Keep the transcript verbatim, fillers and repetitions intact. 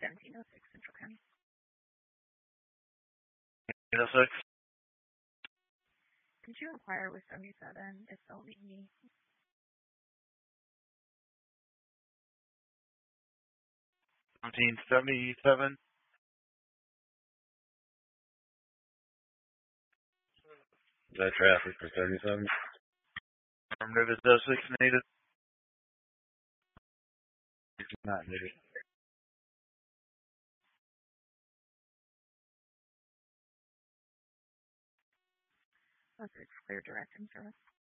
seventeen oh six Central County. eight oh six. Could you inquire with seventy-seven if they'll need me? seventeen seventy-seven. Is that traffic for seventy-seven? Affirmative, is oh six needed? It's not needed. Oh six, clear direction service.